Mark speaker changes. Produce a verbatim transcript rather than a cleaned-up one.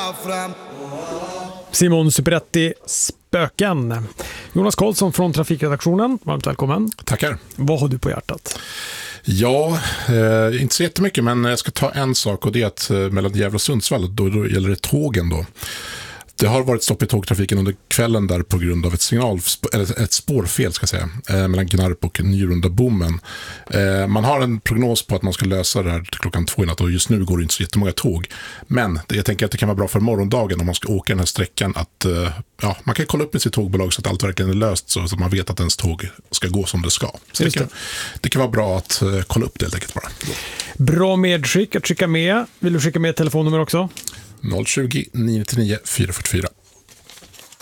Speaker 1: fram.
Speaker 2: Simon Superetti, Spöken. Jonas Karlsson från Trafikredaktionen, varmt välkommen.
Speaker 3: Tackar.
Speaker 2: Vad har du på hjärtat?
Speaker 3: Ja, eh, inte så jättemycket, men jag ska ta en sak, och det är att eh, mellan Gävle och Sundsvall, då, då gäller det tågen då. Det har varit stopp i tågtrafiken under kvällen där på grund av ett signal, eller ett spårfel ska jag säga, eh, mellan Gnarp och Njurunda-bommen. Eh, man har en prognos på att man ska lösa det här till klockan två i natt, och just nu går det inte så jättemånga tåg. Men det, jag tänker att det kan vara bra för morgondagen om man ska åka den här sträckan, att eh, ja, man kan kolla upp med sitt tågbolag så att allt verkligen är löst, så att man vet att ens tåg ska gå som det ska. Så det kan, det kan vara bra att eh, kolla upp det helt enkelt bara.
Speaker 2: Bra medskick att skicka med. Vill du skicka med ett telefonnummer också?
Speaker 3: noll tjugo, nio nio nio, fyra fyra fyra.